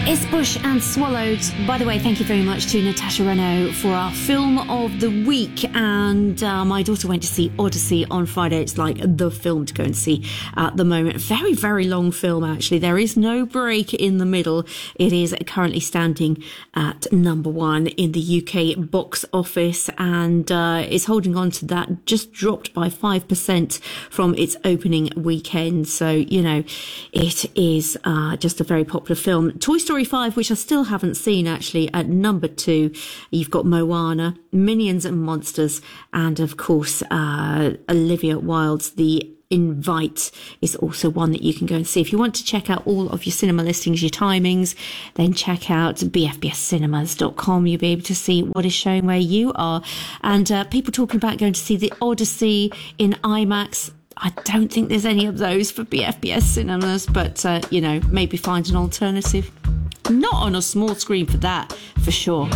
It's Bush and Swallowed. By the way, thank you very much to Natasha Renaud for our film of the week. And my daughter went to see Odyssey on Friday. It's like the film to go and see at the moment. Very, very long film, actually. There is no break in the middle. It is currently standing at number 1 in the UK box office and is holding on to that. Just dropped by 5% from its opening weekend. So, you know, it is just a very popular film. Toy Story 5, which I still haven't seen, actually, at number 2. You've got Moana, Minions and Monsters, and of course Olivia Wilde's The Invite is also one that you can go and see. If you want to check out all of your cinema listings, your timings, then check out bfbscinemas.com. You'll be able to see what is showing where you are. And people talking about going to see the Odyssey in IMAX. I don't think there's any of those for BFBS cinemas, but, you know, maybe find an alternative. Not on a small screen for that, for sure.